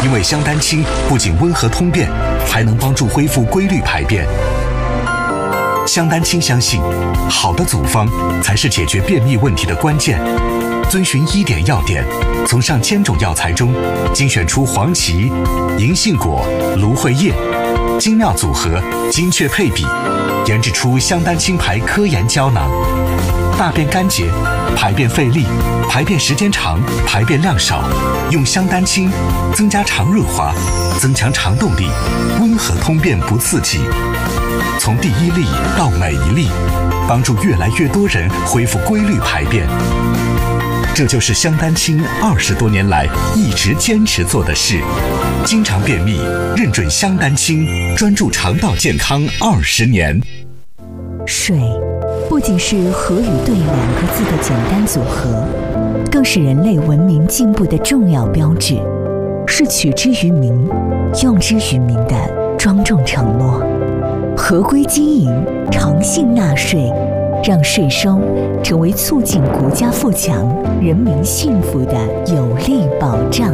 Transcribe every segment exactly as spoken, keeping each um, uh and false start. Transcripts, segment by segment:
因为香丹清不仅温和通便，还能帮助恢复规律排便。香丹清相信，好的组方才是解决便秘问题的关键。遵循医典要点，从上千种药材中精选出黄芪、银杏果、芦荟叶，精妙组合，精确配比，研制出香丹清牌科研胶囊。大便干结、排便费力、排便时间长、排便量少，用香丹清增加肠润滑，增强肠动力，温和通便不刺激。从第一粒到每一粒，帮助越来越多人恢复规律排便。这就是香丹清二十多年来一直坚持做的事。经常便秘，认准香丹清，专注肠道健康二十年。 水不仅是和与对两个字的简单组合，更是人类文明进步的重要标志，是取之于民、用之于民的庄重承诺。合规经营，诚信纳税，让税收成为促进国家富强、人民幸福的有力保障。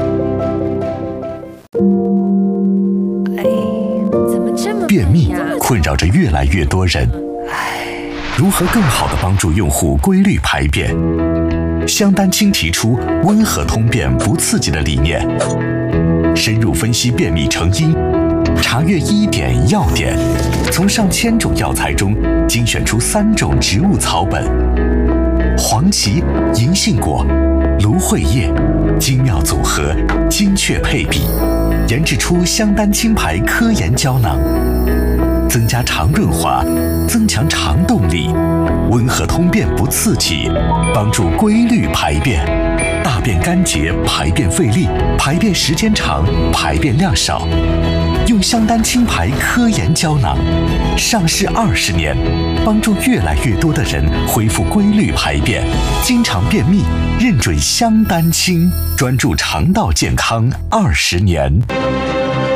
便秘困扰着越来越多人，如何更好地帮助用户规律排便？香丹清提出温和通便不刺激的理念，深入分析便秘成因，查阅医典要点，从上千种药材中精选出三种植物草本：黄芪、银杏果、芦荟叶，精妙组合，精确配比，研制出香丹清牌科研胶囊，增加肠润滑，增强肠动力，温和通便不刺激，帮助规律排便。大便干结、排便费力、排便时间长、排便量少，用香丹清牌科研胶囊，上市二十年，帮助越来越多的人恢复规律排便。经常便秘，认准香丹清，专注肠道健康二十年。